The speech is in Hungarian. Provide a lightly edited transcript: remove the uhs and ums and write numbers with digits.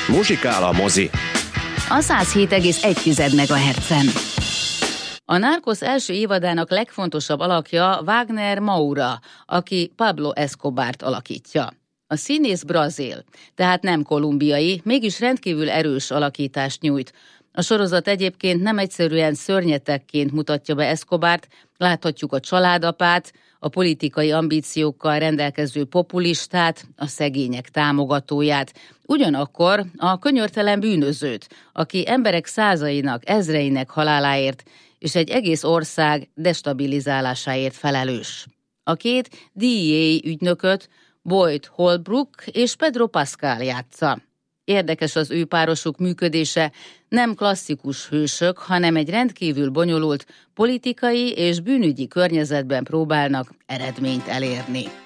Muzsikál a mozi. A 107,1 MHz-en. A Narcos első évadának legfontosabb alakja Wagner Moura, aki Pablo Escobart alakítja. A színész brazil, tehát nem kolumbiai, mégis rendkívül erős alakítást nyújt. A sorozat egyébként nem egyszerűen szörnyetekként mutatja be Escobart, láthatjuk a családapát, a politikai ambíciókkal rendelkező populistát, a szegények támogatóját. Ugyanakkor a könyörtelen bűnözőt, aki emberek százainak, ezreinek haláláért és egy egész ország destabilizálásáért felelős. A két DEA ügynököt Boyd Holbrook és Pedro Pascal játsza. Érdekes az ő párosuk működése, nem klasszikus hősök, hanem egy rendkívül bonyolult politikai és bűnügyi környezetben próbálnak eredményt elérni.